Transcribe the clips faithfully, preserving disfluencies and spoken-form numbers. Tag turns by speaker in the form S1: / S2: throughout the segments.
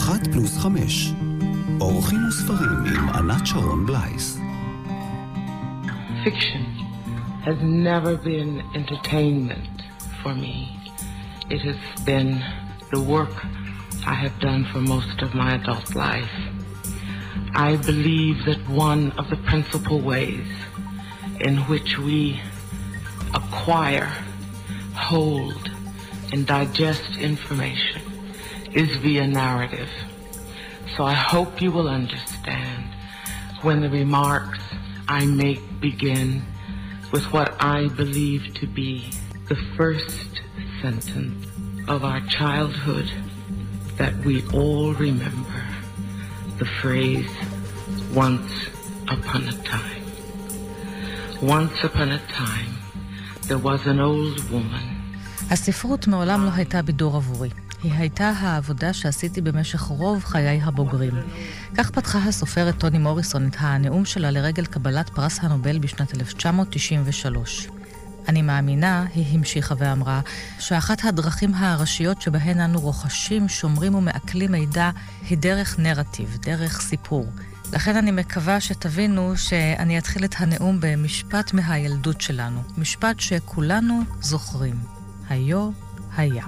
S1: אחת פלוס חמש. אורחים וספרים עם ענת שרון בלייס.
S2: Fiction has never been entertainment for me. It has been the work I have done for most of my adult life. I believe that one of the principal ways in which we acquire, hold, and digest information is via narrative. So I hope you will understand when the remarks I make begin with what I believe to be the first sentence of our childhood that we all remember, the phrase, once upon a time. Once upon a time, there was an old woman.
S3: הספרות מעולם לא הייתה בידור עבורי. היא הייתה העבודה שעשיתי במשך רוב חיי הבוגרים. כך פתחה הסופרת טוני מוריסון את הנאום שלה לרגל קבלת פרס הנובל בשנת אלף תשע מאות תשעים ושלוש. אני מאמינה, היא המשיכה ואמרה, שאחת הדרכים הראשיות שבהן אנו רוכשים, שומרים ומעכלים מידע היא דרך נרטיב, דרך סיפור. לכן אני מקווה שתבינו שאני אתחיל את הנאום במשפט מהילדות שלנו, משפט שכולנו זוכרים. היו היה.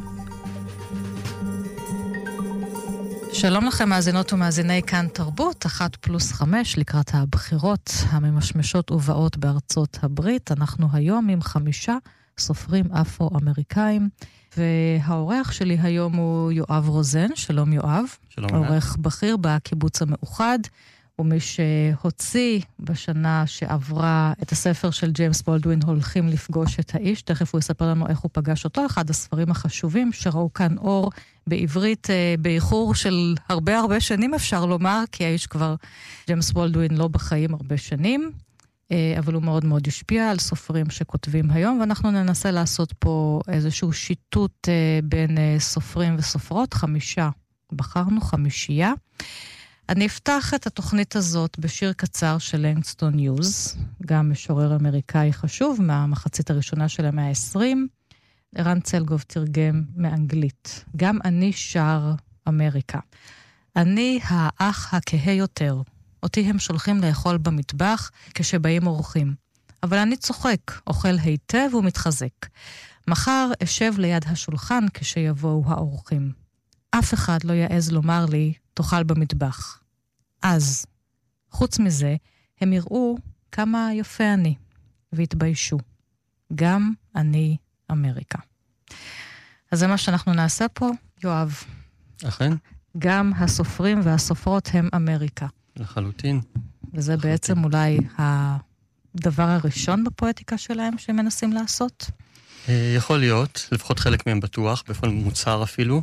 S3: שלום לכם מאזינות ומאזיני כאן תרבות, אחת פלוס חמש לקראת הבחירות הממשמשות ובאות בארצות הברית. אנחנו היום עם חמישה סופרים אפרו-אמריקאים, והאורח שלי היום הוא יואב רוזן. שלום יואב. שלום. עורך בכיר בקיבוץ המאוחד, ומי שהוציא בשנה שעברה את הספר של ג'יימס בולדווין, הולכים לפגוש את האיש. תכף הוא יספר לנו איך הוא פגש אותו, אחד הספרים החשובים שראו כאן אור בעברית באיחור של הרבה הרבה שנים אפשר לומר, כי האיש כבר, ג'יימס בולדווין, לא בחיים הרבה שנים, אבל הוא מאוד מאוד השפיע על סופרים שכותבים היום, ואנחנו ננסה לעשות פה איזשהו שיטוט בין סופרים וסופרות. חמישה, בחרנו חמישייה. אני אפתח את התוכנית הזאת בשיר קצר של לנגסטון יוז, גם משורר אמריקאי חשוב מהמחצית הראשונה של המאה ה-עשרים. ערן צלגוב תרגם מאנגלית. גם אני שר אמריקה. אני האח הכהה יותר. אותי הם שולחים לאכול במטבח כשבאים אורחים. אבל אני צוחק, אוכל היטב ומתחזק. מחר אשב ליד השולחן כשיבואו האורחים. אף אחד לא יעז לומר לי, תאכל במטבח. אז, חוץ מזה, הם יראו כמה יפה אני, והתביישו. גם אני אמריקה. אז זה מה שאנחנו נעשה פה, יואב.
S4: אכן.
S3: גם הסופרים והסופרות הם אמריקה.
S4: לחלוטין.
S3: וזה לחלוטין. בעצם אולי הדבר הראשון בפואטיקה שלהם שהם מנסים לעשות?
S4: יכול להיות, לפחות חלק מהם בטוח, בפון מוצר אפילו.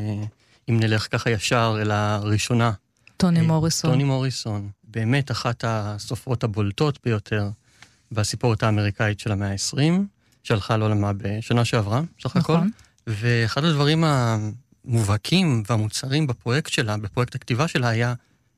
S4: אם נלך ככה ישר אל הראשונה.
S3: טוני מוריסון.
S4: טוני מוריסון. באמת אחת הסופרות הבולטות ביותר בסיפורת האמריקאית של המאה ה-עשרים, שהלכה לעולמה בשנה שעברה, סך הכל. נכון. ואחד הדברים המובהקים והמוצרים בפרויקט שלה, בפרויקט הכתיבה שלה, היה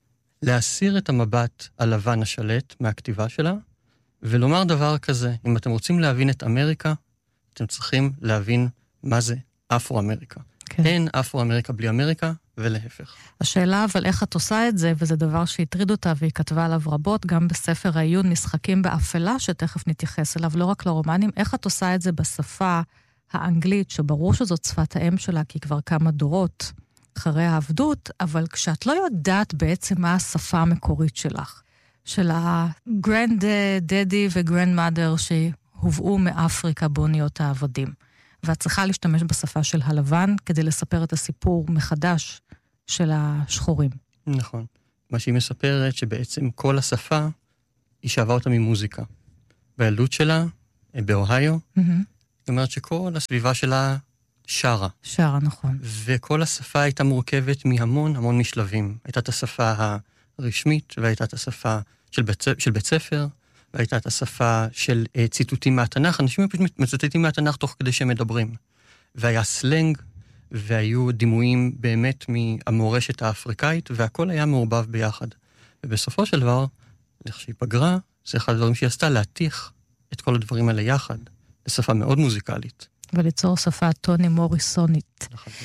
S4: להסיר את המבט הלבן השלט מהכתיבה שלה, ולומר דבר כזה, אם אתם רוצים להבין את אמריקה, אתם צריכים להבין מה זה אפרו-אמריקה. כן. אין אפרו-אמריקה בלי אמריקה, ולהפך.
S3: השאלה אבל איך את עושה את זה, וזה דבר שהטריד אותה, והיא כתבה עליו רבות, גם בספר העיון משחקים באפלה, שתכף נתייחס אליו, לא רק לרומנים, איך את עושה את זה בשפה האנגלית, שברור שזאת שפת האם שלה, כי כבר כמה דורות אחרי העבדות, אבל כשאת לא יודעת בעצם מה השפה המקורית שלך, של הגרנד דדי וגרנד מאדר שהובאו מאפריקה באוניות העבדים, ואת צריכה להשתמש בשפה של הלבן כדי לספר את הסיפור מחדש של השחורים.
S4: נכון. מה שהיא מספרת שבעצם כל השפה היא שאבה אותה ממוזיקה. בילדות שלה, באוהיו, mm-hmm. זאת אומרת שכל הסביבה שלה שרה.
S3: שרה, נכון.
S4: וכל השפה הייתה מורכבת מהמון המון משלבים. הייתה את השפה הרשמית, והייתה את השפה של בית, של בית ספר, והייתה את השפה של uh, ציטוטים מהתנ"ך. אנשים פשוט מצטטים מהתנ"ך תוך כדי שהם מדברים. והיה סלנג, והיו דימויים באמת מהמורשת האפריקאית, והכל היה מעורבב ביחד. ובסופו של דבר, לכשהיא פגרה, זה אחד הדברים שהיא עשתה, להתיך את כל הדברים האלה יחד, לשפה מאוד מוזיקלית.
S3: וליצור שפה טוני מוריסונית.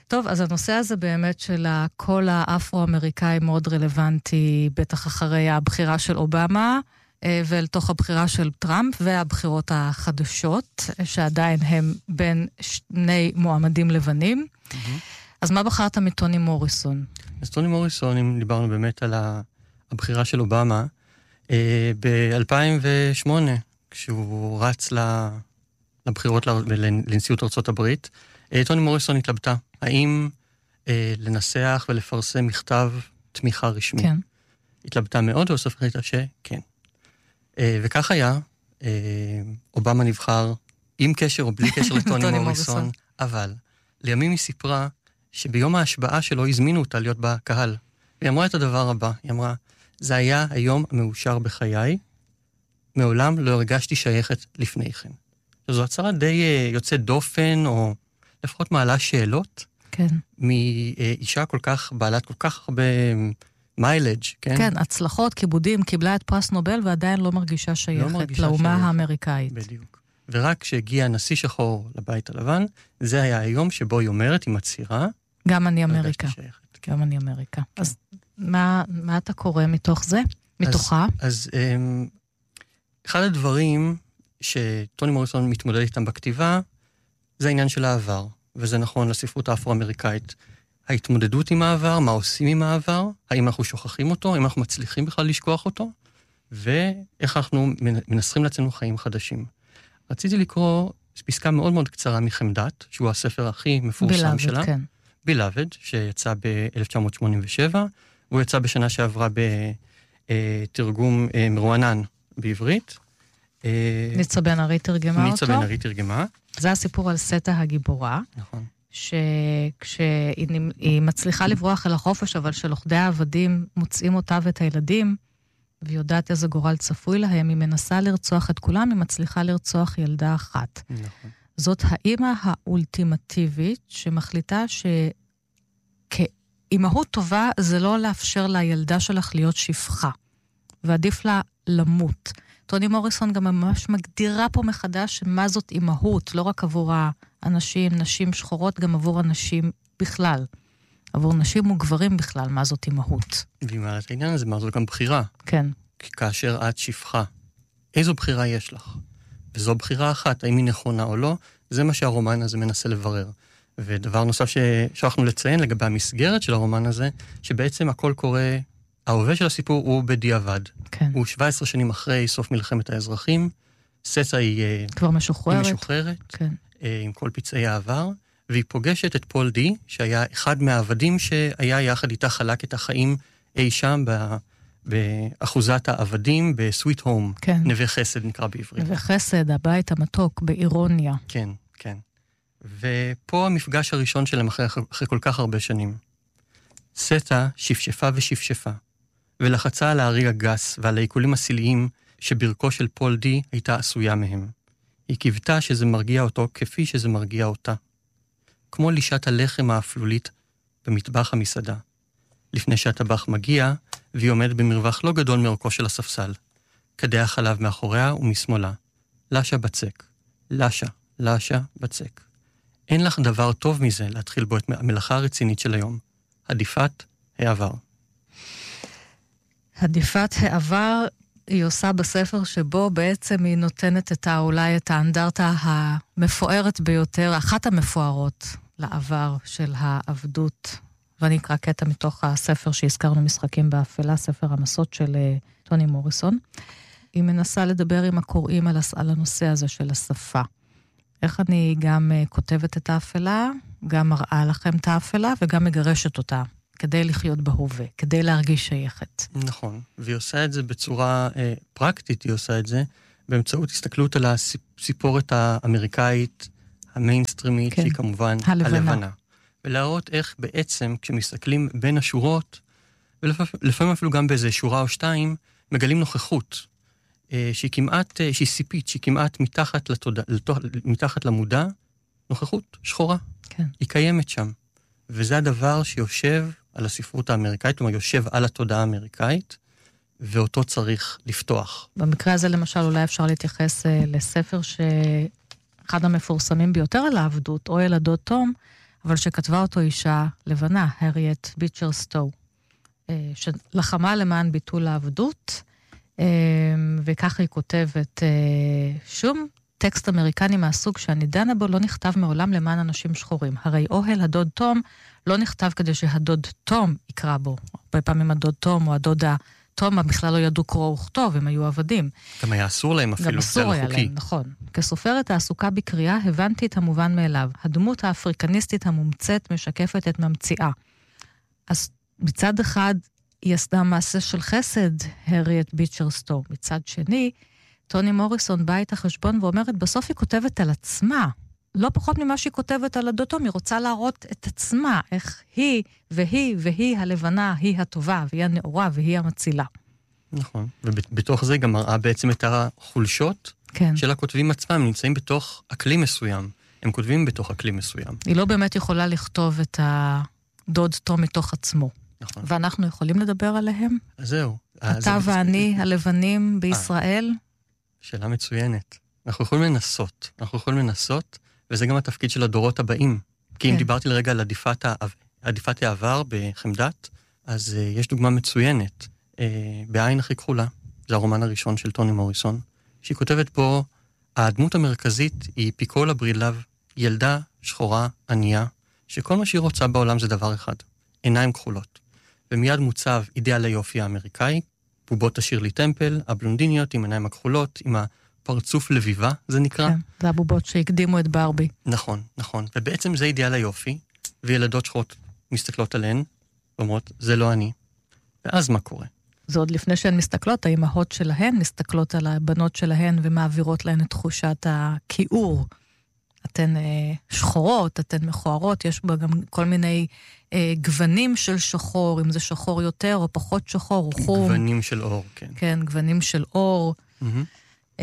S3: טוב, אז הנושא הזה באמת של הקול האפרו-אמריקאי מאוד רלוונטי, בטח אחרי הבחירה של אובמה, ואל תוך הבחירה של טראמפ, והבחירות החדשות, שעדיין הם בין שני מועמדים לבנים. Mm-hmm. אז מה בחרת מטוני מוריסון?
S4: אז טוני מוריסון, אם דיברנו באמת על הבחירה של אובמה, ב-אלפיים ושמונה, כשהוא רץ לבחירות לנשיאות ארצות הברית, טוני מוריסון התלבטה, האם לנסח ולפרסם מכתב תמיכה רשמי.
S3: כן.
S4: התלבטה מאוד, ובסוף החליטה שכן. וכך היה, אובמה נבחר עם קשר או בלי קשר לטוני מוריסון, אבל לימים היא סיפרה שביום ההשבעה שלו הזמינו אותה להיות בקהל. והיא אמרה את הדבר הבא, היא אמרה, זה היה היום המאושר בחיי, מעולם לא הרגשתי שייכת לפני כן. זו הצהרה די יוצאת דופן, או לפחות מעלה שאלות,
S3: כן.
S4: מאישה כל כך, בעלת כל כך הרבה מיילג', כן?
S3: כן, הצלחות, כיבודים, קיבלה את פרס נובל, ועדיין לא מרגישה שייכת לא מרגישה לאומה שייכת. האמריקאית.
S4: בדיוק. ורק כשהגיע נשיא שחור לבית הלבן, זה היה היום שבו היא אומרת, היא מצהירה,
S3: גם אני אמריקה. גם אני אמריקה. כן. אז מה, מה אתה קורא מתוך זה? מתוכה?
S4: אז, אז אחד הדברים שטוני מוריסון מתמודד איתם בכתיבה, זה העניין של העבר, וזה נכון לספרות האפרו-אמריקאית. ההתמודדות עם העבר, מה עושים עם העבר, האם אנחנו שוכחים אותו, האם אנחנו מצליחים בכלל לשכוח אותו, ואיך אנחנו מנסרים לעצמנו חיים חדשים. רציתי לקרוא פסקה מאוד מאוד קצרה מחמדת, שהוא הספר הכי מפורסם שלה.
S3: כן.
S4: בלאבד, שיצא ב-אלף תשע מאות שמונים ושבע, והוא יצא בשנה שעברה בתרגום מרוענן בעברית.
S3: ניצה בן ארי תרגמה אותו.
S4: ניצה בן ארי תרגמה.
S3: זה הסיפור על סטה הגיבורה.
S4: נכון.
S3: שכשהיא מצליחה לברוח אל החופש, אבל שלוחדי העבדים מוצאים אותה ואת הילדים, והיא יודעת איזה גורל צפוי להם, היא מנסה לרצוח את כולם, היא מצליחה לרצוח ילדה אחת.
S4: נכון.
S3: זאת האימא האולטימטיבית, שמחליטה שכאימהות טובה, זה לא לאפשר לילדה שלך להיות שפחה, ועדיף לה למות. טוני מוריסון גם ממש מגדירה פה מחדש מה זאת אימהות, לא רק עבור האנשים, נשים שחורות, גם עבור אנשים בכלל. עבור נשים וגברים בכלל, מה זאת אימהות.
S4: והיא אומרת, העניין הזה, מה זאת גם בחירה.
S3: כן.
S4: כי כאשר את שפחה, איזו בחירה יש לך? וזו בחירה אחת, האם היא נכונה או לא, זה מה שהרומן הזה מנסה לברר. ודבר נוסף ששכחנו לציין לגבי המסגרת של הרומן הזה, שבעצם הכל קורה, ההווה של הסיפור הוא בדיעבד.
S3: כן.
S4: הוא שבע עשרה שנים אחרי סוף מלחמת האזרחים, סטה היא
S3: כבר משוחררת.
S4: היא משוחררת,
S3: כן.
S4: עם כל פצעי העבר, והיא פוגשת את פול די, שהיה אחד מהעבדים שהיה יחד איתה חלק את החיים אי שם ב... באחוזת העבדים בסוויט הום.
S3: כן.
S4: נווה חסד נקרא בעברית.
S3: נווה חסד, הבית המתוק, באירוניה.
S4: כן, כן. ופה המפגש הראשון שלהם אחרי, אחרי כל כך הרבה שנים. סטה שפשפה ושפשפה, ולחצה על הארי הגס ועל העיקולים הסיליים שברכו של פול די הייתה עשויה מהם. היא קיוותה שזה מרגיע אותו כפי שזה מרגיע אותה. כמו לישת הלחם האפלולית במטבח המסעדה. לפני שהטבח מגיע, והיא עומדת במרווח לא גדול מאורכו של הספסל. כדי החלב מאחוריה ומשמאלה. לשה בצק. לשה, לשה בצק. אין לך דבר טוב מזה להתחיל בו את המלאכה הרצינית של היום. עדיפת העבר.
S3: עדיפת העבר היא עושה בספר שבו בעצם היא נותנת את אולי את האנדרטה המפוארת ביותר, אחת המפוארות לעבר של העבדות. ואני אקרא קטע מתוך הספר שהזכרנו משחקים באפלה, ספר המסות של טוני מוריסון. היא מנסה לדבר עם הקוראים על, על הנושא הזה של השפה. איך אני גם כותבת את האפלה, גם מראה לכם את האפלה וגם מגרשת אותה, כדי לחיות בהווה, כדי להרגיש שייכת.
S4: נכון, והיא עושה את זה בצורה אה, פרקטית, היא עושה את זה, באמצעות הסתכלות על הסיפורת האמריקאית, המיינסטרימית, כן. שהיא כמובן הלבנה. הלבנה. ולהראות איך בעצם, כשמסתכלים בין השורות, ולפעמים אפילו גם באיזה שורה או שתיים, מגלים נוכחות, אה, שהיא כמעט, אה, שהיא סיפית, שהיא כמעט מתחת, לתודע, לתוך, מתחת למודע, נוכחות שחורה.
S3: כן.
S4: היא קיימת שם. וזה הדבר שיושב על הספרות האמריקאית, כלומר יושב על התודעה האמריקאית, ואותו צריך לפתוח.
S3: במקרה הזה למשל אולי אפשר להתייחס אה, לספר שאחד המפורסמים ביותר על העבדות, או ילדות תום, אבל שכתבה אותו אישה לבנה, הריאט ביצ'ר סטו, שלחמה למען ביטול העבדות, וככה היא כותבת, שום טקסט אמריקני מהסוג שאני דנה בו לא נכתב מעולם למען אנשים שחורים. הרי אוהל הדוד תום לא נכתב כדי שהדוד תום יקרא בו. הרבה פעמים הדוד תום או הדודה תום בכלל לא ידעו קרוא וכתוב, הם היו עבדים.
S4: גם היה אסור להם אפילו,
S3: גם אסור היה להם, נכון. כסופרת העסוקה בקריאה הבנתי את המובן מאליו. הדמות האפריקניסטית המומצאת משקפת את ממציאה. אז מצד אחד היא עשתה מעשה של חסד, הריאט ביצ'ר סטו. מצד שני, טוני מוריסון באה את החשבון ואומרת, בסוף היא כותבת על עצמה. לא פחות ממה שהיא כותבת על הדותום, היא רוצה להראות את עצמה, איך היא והיא והיא הלבנה, היא הטובה, והיא הנאורה והיא המצילה.
S4: נכון, ובתוך זה גם מראה בעצם את החולשות כן. של הכותבים עצמם, הם נמצאים בתוך אקלים מסוים, הם כותבים בתוך אקלים מסוים.
S3: היא לא באמת יכולה לכתוב את הדוד תום מתוך עצמו. נכון. ואנחנו יכולים לדבר עליהם?
S4: אז זהו.
S3: אתה ואני, הלבנים בישראל?
S4: שאלה מצוינת. אנחנו יכולים לנסות, אנחנו יכולים לנסות, וזה גם התפקיד של הדורות הבאים. כי אם דיברתי לרגע על עדיפת, עדיפת העבר בחמדת, אז uh, יש דוגמה מצוינת. Uh, בעין הכי כחולה, זה הרומן הראשון של טוני מוריסון, שהיא כותבת פה, הדמות המרכזית היא פיקולה ברילב, ילדה שחורה, ענייה, שכל מה שהיא רוצה בעולם זה דבר אחד, עיניים כחולות. ומיד מוצב אידיאל היופי האמריקאי, בובות השירלי טמפל, הבלונדיניות עם עיניים הכחולות, עם הפרצוף לביבה, זה נקרא.
S3: כן, זה הבובות שהקדימו את ברבי.
S4: נכון, נכון. ובעצם זה אידיאל היופי, וילדות שחורות מסתכלות עליהן, ואומרות, זה לא אני. ואז מה קורה?
S3: זה עוד לפני שהן מסתכלות, האימהות שלהן מסתכלות על הבנות שלהן, ומעבירות להן את תחושת הכיעור. אתן אה, שחורות, אתן מכוערות, יש בה גם כל מיני אה, גוונים של שחור, אם זה שחור יותר או פחות שחור, או חום.
S4: גוונים של אור, כן.
S3: כן, גוונים של אור. Mm-hmm. אה,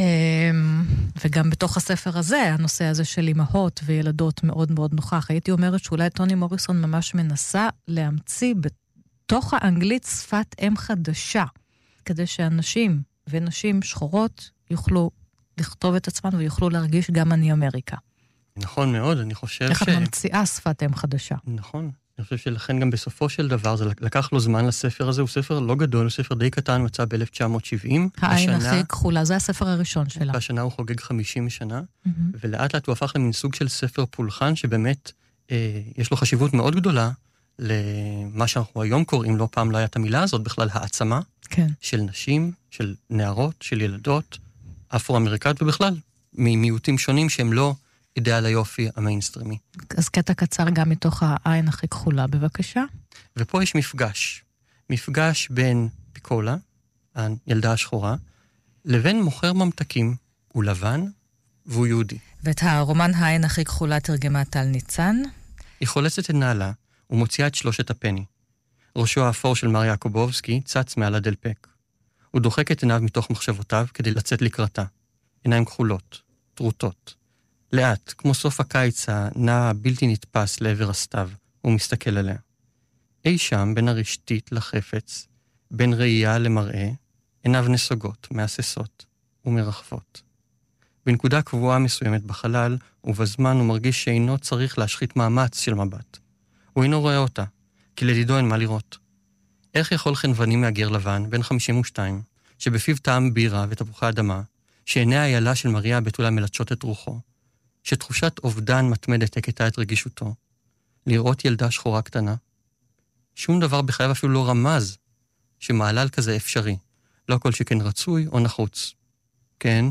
S3: וגם בתוך הספר הזה, הנושא הזה של אימהות וילדות מאוד מאוד נוכח. הייתי אומרת שאולי טוני מוריסון ממש מנסה להמציא בתוך האנגלית שפת אם חדשה, כדי שאנשים ונשים שחורות יוכלו לכתוב את עצמם ויוכלו להרגיש גם אני אמריקה.
S4: נכון מאוד, אני חושב
S3: איך
S4: ש...
S3: איך את ממציאה שפת אם חדשה.
S4: נכון, אני חושב שלכן גם בסופו של דבר, זה לקח לו זמן לספר הזה, הוא ספר לא גדול, הוא ספר די קטן, הוא יצא ב-אלף תשע מאות שבעים.
S3: העין הכי כחולה, זה הספר הראשון שלה.
S4: והשנה הוא חוגג חמישים שנה, mm-hmm. ולאט לאט הוא הפך למין סוג של ספר פולחן, שבאמת אה, יש לו חשיבות מאוד גדולה, למה שאנחנו היום קוראים לו, פעם לא הייתה המילה הזאת, בכלל העצמה,
S3: כן.
S4: של נשים, של נערות, של ילדות, אפרו-אמריקאיות, ובכלל, ממיעוטים שונים שהם לא אידיאל היופי המיינסטרימי.
S3: אז קטע קצר גם מתוך העין הכי כחולה, בבקשה.
S4: ופה יש מפגש. מפגש בין פיקולה, הילדה השחורה, לבין מוכר ממתקים. הוא לבן והוא יהודי.
S3: ואת הרומן העין הכי כחולה תרגמה טל ניצן.
S4: היא חולצת את נעלה ומוציאה את שלושת הפני. ראשו האפור של מר יעקובובסקי צץ מעל הדלפק. הוא דוחק את עיניו מתוך מחשבותיו כדי לצאת לקראתה. עיניים כחולות, טרוטות. לאט, כמו סוף הקיץ הנע בלתי נתפס לעבר הסתיו, הוא מסתכל עליה. אי שם, בין הרשתית לחפץ, בין ראייה למראה, עיניו נסוגות, מהססות ומרחבות. בנקודה קבועה מסוימת בחלל, ובזמן הוא מרגיש שאינו צריך להשחית מאמץ של מבט. הוא אינו רואה אותה, כי לדידו אין מה לראות. איך יכול חנווני מהגר לבן, בן חמישים ושתיים, שבפיו טעם בירה ותפוחי אדמה, שעיני האיילה של מריה הבתולה מלטשות את רוחו, שתחושת אובדן מתמדת הקטה את רגישותו, לראות ילדה שחורה קטנה? שום דבר בחייו אפילו לא רמז שמעלל כזה אפשרי, לא כל שכן רצוי או נחוץ. כן,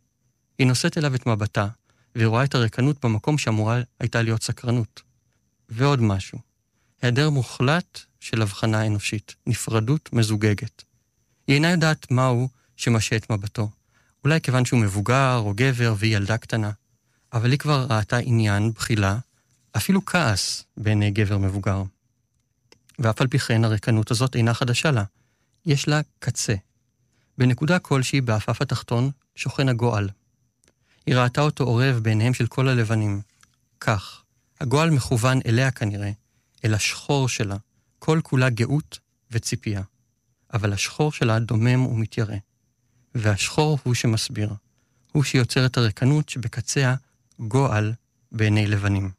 S4: היא נושאת אליו את מבטה, והיא רואה את הרקנות במקום שאמורה הייתה להיות סקרנות. ועוד משהו, היעדר מוחלט של הבחנה אנושית, נפרדות מזוגגת. היא אינה יודעת מהו שמשא את מבטו, אולי כיוון שהוא מבוגר או גבר והיא ילדה קטנה, אבל היא כבר ראתה עניין, בחילה, אפילו כעס בעיני גבר מבוגר. ואף על פי כן הרקנות הזאת אינה חדשה לה, יש לה קצה. בנקודה כלשהי באפף התחתון שוכן הגועל. היא ראתה אותו עורב בעיניהם של כל הלבנים. כך, הגועל מכוון אליה כנראה, אל השחור שלה, כל כולה גאות וציפייה. אבל השחור שלה דומם ומתיירא. והשחור הוא שמסביר. הוא שיוצר את הרקנות שבקציה גועל בעיני לבנים.